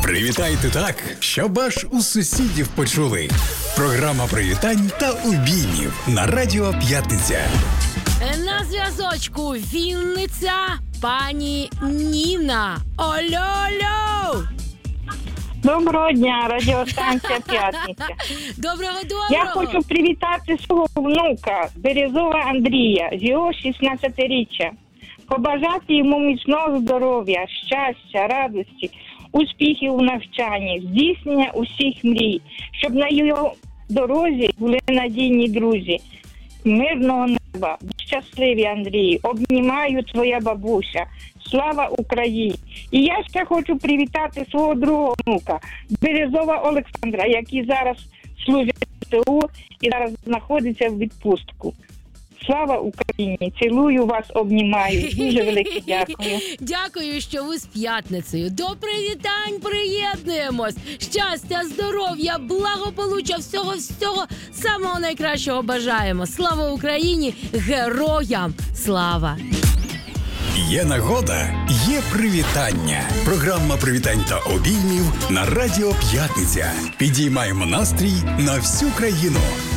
Привітайте так, щоб аж у сусідів почули. Програма привітань та обіймів на Радіо П'ятниця. На зв'язочку Вінниця, пані Ніна. Алло! Доброго дня, радіостанція «П'ятниця». Доброго. Я хочу привітати свого внука Березова Андрія з його 16-річчя. Побажати йому міцного здоров'я, щастя, радості, успіхів у навчанні, здійснення усіх мрій, щоб на його дорозі були надійні друзі. Мирного неба, щасливі, Андрій, обнімаю твоя бабуся. Слава Україні! І я ще хочу привітати свого другого внука, Березова Олександра, який зараз служить в ТУ і зараз знаходиться в відпустку. Слава Україні! Цілую вас, обнімаю. Дуже велике дякую. Дякую, що ви з п'ятницею. До привітань приєднуємось. Щастя, здоров'я, благополуччя, всього самого найкращого бажаємо. Слава Україні! Героям слава! Є нагода, є привітання. Програма привітань та обіймів на Радіо П'ятниця. Підіймаємо настрій на всю країну.